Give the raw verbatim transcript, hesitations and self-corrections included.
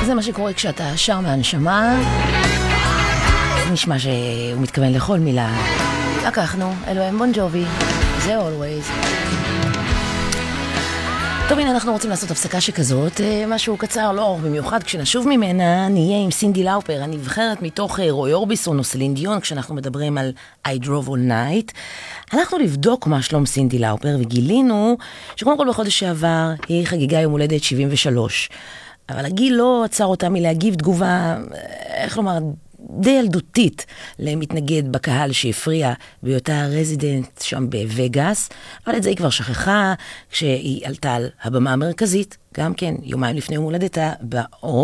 זה מה שקורה כשאתה שר מהנשמה. נשמע שהוא מתכוון לכל מילה. לקחנו, אלו הם בון ג'ובי, זה always. טוב, הנה אנחנו רוצים לעשות הפסקה שכזאת, משהו קצר, לא ארוך במיוחד. כשנשוב ממנה נהיה עם סינדי לאופר, הנבחרת מתוך רוי אורביסון או סלין דיון, כשאנחנו מדברים על I Drove All Night. הלכנו לבדוק מה שלום סינדי לאופר, וגילינו שקודם כל בחודש שעבר היא חגיגה יום הולדת שבעים ושלוש. אבל הגיל לא עצר אותה מלהגיב תגובה, איך לומר, די ילדותית למתנגד בקהל שהפריע בהיותה רזידנט שם בווגאס, אבל את זה היא כבר שכחה כשהיא עלתה על הבמה המרכזית, גם כן יומיים לפני יום הולדתה באור.